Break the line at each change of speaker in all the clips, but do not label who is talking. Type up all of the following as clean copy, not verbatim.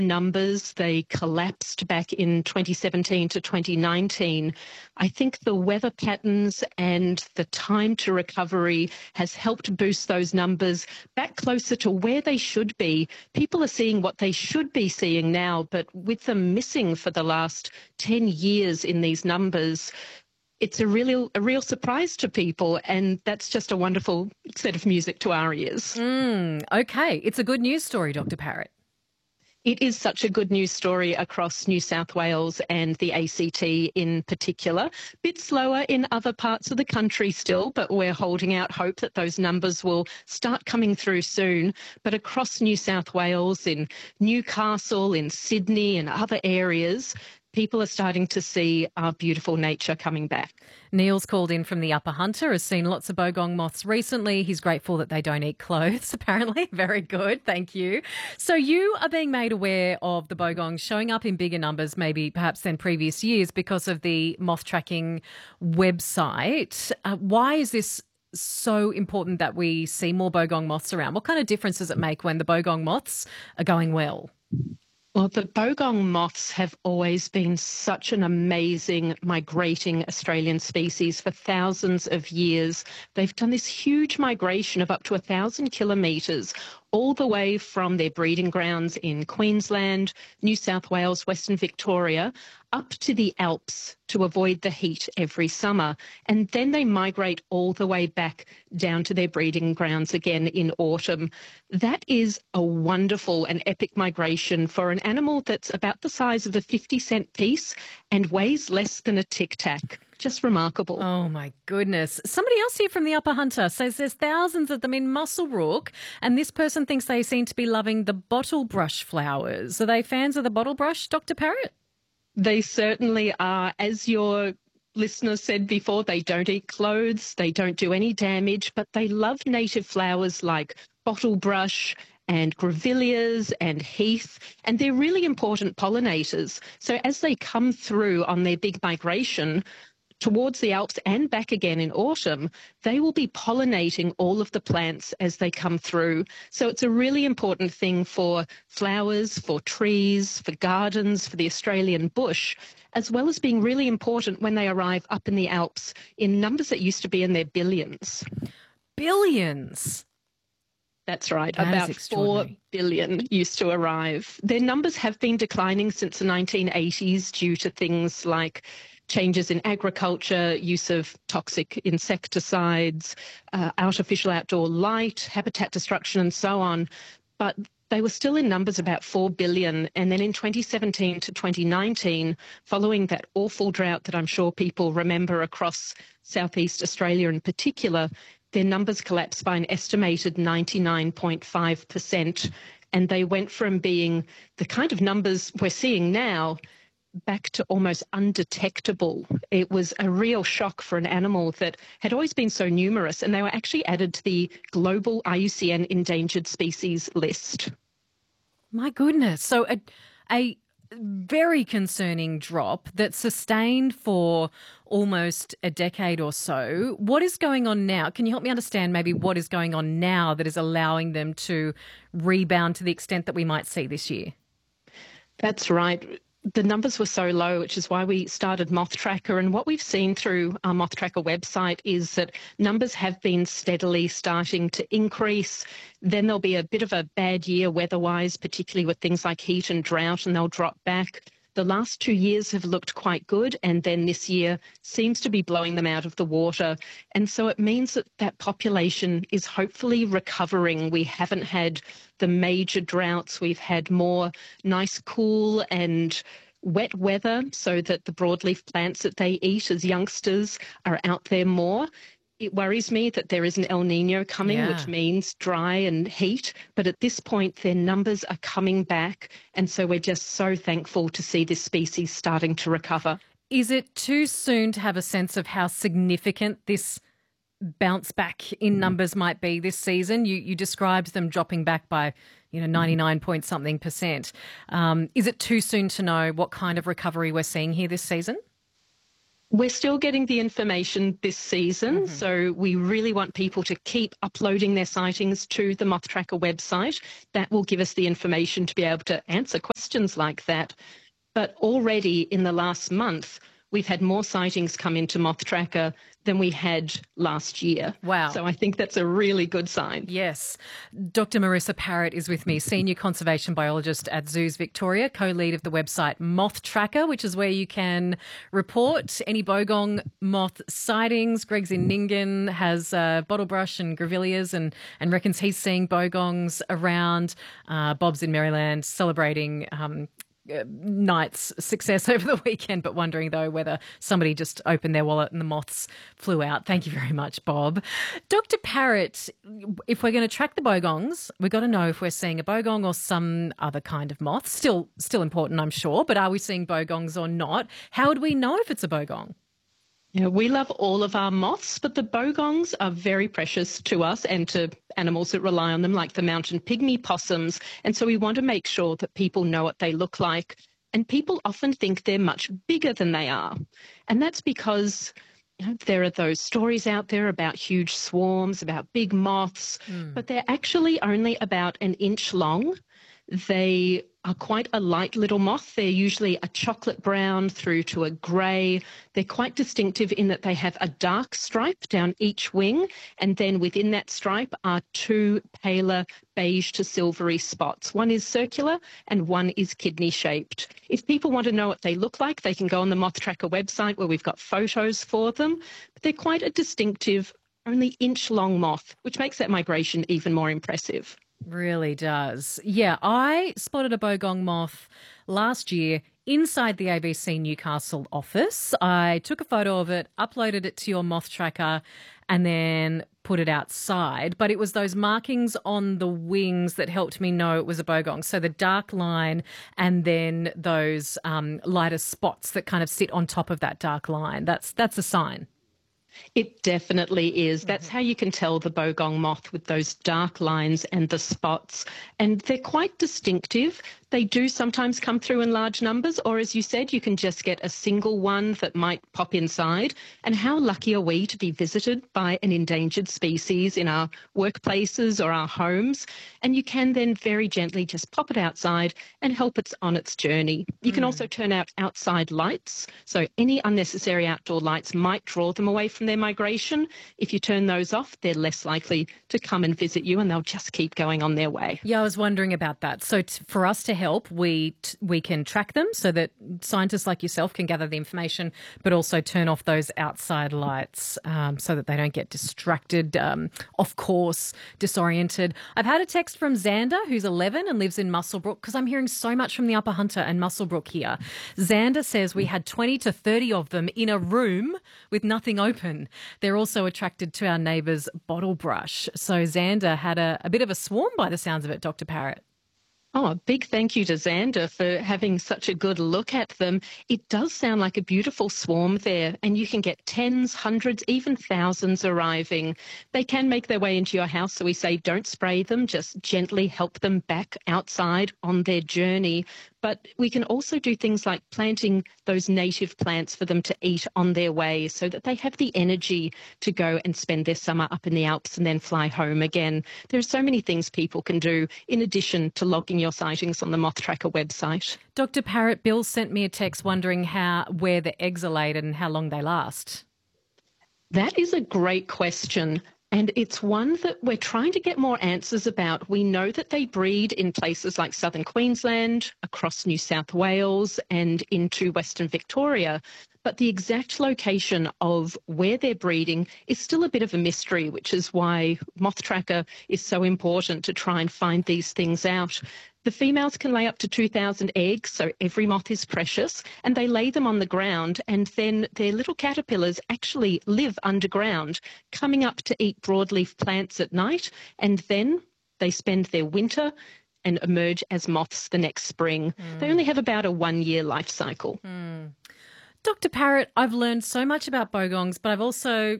numbers. They collapsed back in 2017 to 2019. I think the weather patterns and the time to recovery has helped boost those numbers back closer to where they should be. People are seeing what they should be seeing now, but with them missing for the last 10 years in these numbers, it's a real surprise to people, and that's just a wonderful set of music to our ears.
Okay, it's a good news story, Dr. Parrott.
It is such a good news story across New South Wales and the ACT in particular. Bit slower in other parts of the country still, but we're holding out hope that those numbers will start coming through soon. But across New South Wales, in Newcastle, in Sydney and other areas, people are starting to see our beautiful nature coming back.
Neil's called in from the Upper Hunter, has seen lots of bogong moths recently. He's grateful that they don't eat clothes, apparently. Very good, thank you. So you are being made aware of the bogongs showing up in bigger numbers, maybe perhaps than previous years, because of the moth tracking website. Why is this so important that we see more bogong moths around? What kind of difference does it make when the bogong moths are going well?
Well, the bogong moths have always been such an amazing migrating Australian species for thousands of years. They've done this huge migration of up to 1,000 kilometres all the way from their breeding grounds in Queensland, New South Wales, Western Victoria, up to the Alps to avoid the heat every summer. And then they migrate all the way back down to their breeding grounds again in autumn. That is a wonderful and epic migration for an animal that's about the size of a 50-cent piece and weighs less than a Tic Tac. Just remarkable.
Oh, my goodness. Somebody else here from the Upper Hunter says there's thousands of them in Muswellbrook, and this person thinks they seem to be loving the bottlebrush flowers. Are they fans of the bottlebrush, Dr. Parrott?
They certainly are. As your listeners said before, they don't eat clothes, they don't do any damage, but they love native flowers like bottlebrush and grevilleas and heath, and they're really important pollinators. So as they come through on their big migration towards the Alps and back again in autumn, they will be pollinating all of the plants as they come through. So it's a really important thing for flowers, for trees, for gardens, for the Australian bush, as well as being really important when they arrive up in the Alps in numbers that used to be in their billions.
Billions?
That's right.
That
about 4 billion used to arrive. Their numbers have been declining since the 1980s due to things like changes in agriculture, use of toxic insecticides, artificial outdoor light, habitat destruction and so on. But they were still in numbers about 4 billion. And then in 2017 to 2019, following that awful drought that I'm sure people remember across Southeast Australia in particular, their numbers collapsed by an estimated 99.5%. And they went from being the kind of numbers we're seeing now back to almost undetectable. It was a real shock for an animal that had always been so numerous, and they were actually added to the global IUCN endangered species list.
My goodness. So a very concerning drop that sustained for almost a decade or so. What is going on now? Can you help me understand maybe what is going on now that is allowing them to rebound to the extent that we might see this year?
That's right. The numbers were so low, which is why we started Moth Tracker. And what we've seen through our Moth Tracker website is that numbers have been steadily starting to increase. Then there'll be a bit of a bad year weather-wise, particularly with things like heat and drought, and they'll drop back. The last 2 years have looked quite good, and then this year seems to be blowing them out of the water. And so it means that that population is hopefully recovering. We haven't had the major droughts. We've had more nice, cool and wet weather so that the broadleaf plants that they eat as youngsters are out there more. It worries me that there is an El Nino coming, which means dry and heat. But at this point, their numbers are coming back. And so we're just so thankful to see this species starting to recover.
Is it too soon to have a sense of how significant this bounce back in numbers might be this season? You described them dropping back by 99 point something percent. Is it too soon to know what kind of recovery we're seeing here this season?
We're still getting the information this season, so we really want people to keep uploading their sightings to the Moth Tracker website. That will give us the information to be able to answer questions like that. But already in the last month, we've had more sightings come into Moth Tracker than we had last year.
Wow.
So I think that's a really good sign.
Yes. Dr. Marissa Parrott is with me, Senior Conservation Biologist at Zoos Victoria, co-lead of the website Moth Tracker, which is where you can report any bogong moth sightings. Greg's in Nyngan, has bottlebrush and grevilleas and reckons he's seeing bogongs around. Bob's in Maryland celebrating Knight's success over the weekend, but wondering though whether somebody just opened their wallet and the moths flew out. Thank you very much, Bob. Dr. Parrott, if we're going to track the bogongs, we've got to know if we're seeing a bogong or some other kind of moth. Still important, I'm sure, but are we seeing bogongs or not? How would we know if it's a bogong?
Yeah, we love all of our moths, but the bogongs are very precious to us and to animals that rely on them, like the mountain pygmy possums. And so we want to make sure that people know what they look like. And people often think they're much bigger than they are. And that's because there are those stories out there about huge swarms, about big moths, but they're actually only about an inch long. They are quite a light little moth. They're usually a chocolate brown through to a grey. They're quite distinctive in that they have a dark stripe down each wing, and then within that stripe are two paler beige to silvery spots. One is circular and one is kidney-shaped. If people want to know what they look like, they can go on the Moth Tracker website where we've got photos for them. But they're quite a distinctive, only inch-long moth, which makes that migration even more impressive.
Really does. Yeah, I spotted a bogong moth last year inside the ABC Newcastle office. I took a photo of it, uploaded it to your Moth Tracker, and then put it outside. But it was those markings on the wings that helped me know it was a bogong. So the dark line and then those lighter spots that kind of sit on top of that dark line. That's a sign.
It definitely is. That's how you can tell the bogong moth, with those dark lines and the spots. And they're quite distinctive. They do sometimes come through in large numbers, or as you said, you can just get a single one that might pop inside. And how lucky are we to be visited by an endangered species in our workplaces or our homes? And you can then very gently just pop it outside and help it on its journey. You can also turn out outside lights. So any unnecessary outdoor lights might draw them away from their migration. If you turn those off, they're less likely to come and visit you, and they'll just keep going on their way.
Yeah, I was wondering about that. So for us to help, we can track them so that scientists like yourself can gather the information, but also turn off those outside lights so that they don't get distracted, off course, disoriented. I've had a text from Xander, who's 11 and lives in Muswellbrook, because I'm hearing so much from the Upper Hunter and Muswellbrook here. Xander says we had 20 to 30 of them in a room with nothing open. They're also attracted to our neighbour's bottle brush. So Xander had a bit of a swarm by the sounds of it, Dr. Parrott.
Oh, a big thank you to Xander for having such a good look at them. It does sound like a beautiful swarm there, and you can get tens, hundreds, even thousands arriving. They can make their way into your house, so we say don't spray them, just gently help them back outside on their journey. But we can also do things like planting those native plants for them to eat on their way so that they have the energy to go and spend their summer up in the Alps and then fly home again. There are so many things people can do in addition to logging your sightings on the Moth Tracker website.
Dr. Parrott, Bill sent me a text wondering where the eggs are laid and how long they last.
That is a great question. And it's one that we're trying to get more answers about. We know that they breed in places like southern Queensland, across New South Wales and into Western Victoria. But the exact location of where they're breeding is still a bit of a mystery, which is why Moth Tracker is so important to try and find these things out. The females can lay up to 2,000 eggs, so every moth is precious, and they lay them on the ground, and then their little caterpillars actually live underground, coming up to eat broadleaf plants at night, and then they spend their winter and emerge as moths the next spring. They only have about a 1-year life cycle.
Dr. Parrott, I've learned so much about bogongs, but I've also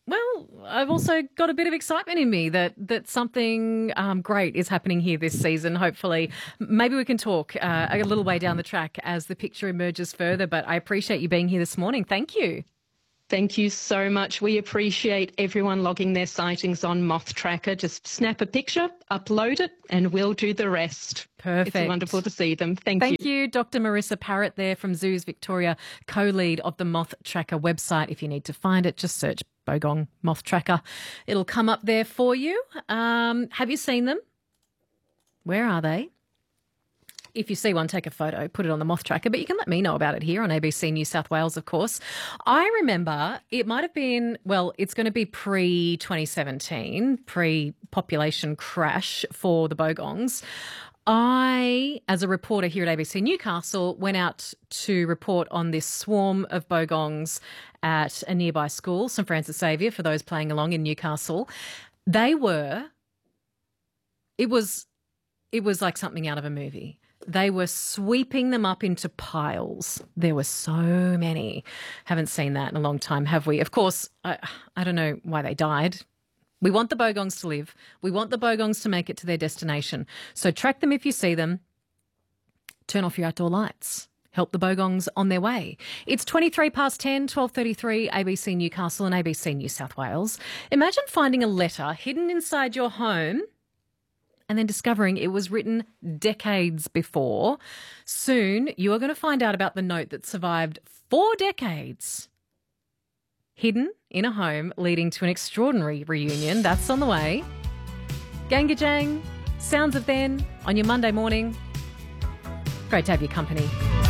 got a bit of excitement in me that something great is happening here this season, hopefully. Maybe we can talk a little way down the track as the picture emerges further, but I appreciate you being here this morning. Thank you.
Thank you so much. We appreciate everyone logging their sightings on Moth Tracker. Just snap a picture, upload it, and we'll do the rest.
Perfect.
It's wonderful to see them. Thank you.
Thank you, Dr. Marissa Parrott there from Zoos Victoria, co-lead of the Moth Tracker website. If you need to find it, just search Bogong Moth Tracker. It'll come up there for you. Have you seen them? Where are they? If you see one, take a photo, put it on the Moth Tracker, but you can let me know about it here on ABC New South Wales, of course. I remember it might have been, well, it's going to be pre-2017, pre-population crash for the Bogongs. I, as a reporter here at ABC Newcastle, went out to report on this swarm of Bogongs at a nearby school, St Francis Xavier, for those playing along in Newcastle. It was like something out of a movie. They were sweeping them up into piles. There were so many. Haven't seen that in a long time, have we? Of course, I don't know why they died. We want the Bogongs to live. We want the Bogongs to make it to their destination. So track them if you see them. Turn off your outdoor lights. Help the Bogongs on their way. It's 23 past 10, 12:33, ABC Newcastle and ABC New South Wales. Imagine finding a letter hidden inside your home and then discovering it was written decades before. Soon, you are going to find out about the note that survived 4 decades, hidden in a home, leading to an extraordinary reunion. That's on the way. Gangajang, Sounds of Then on your Monday morning. Great to have your company.